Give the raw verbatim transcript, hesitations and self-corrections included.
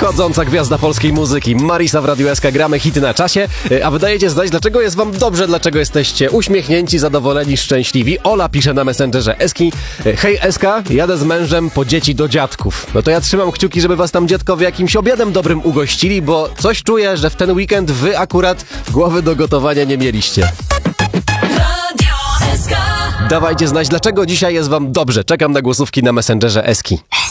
Wschodząca gwiazda polskiej muzyki, Marisa w Radiu S K, gramy hity na czasie, a wy dajecie znać, dlaczego jest wam dobrze, dlaczego jesteście uśmiechnięci, zadowoleni, szczęśliwi. Ola pisze na Messengerze Eski: hej Eska, jadę z mężem po dzieci do dziadków. No to ja trzymam kciuki, żeby was tam dziadkowie jakimś obiadem dobrym ugościli, bo coś czuję, że w ten weekend wy akurat głowy do gotowania nie mieliście. Dawajcie znać, dlaczego dzisiaj jest wam dobrze. Czekam na głosówki na Messengerze Eski.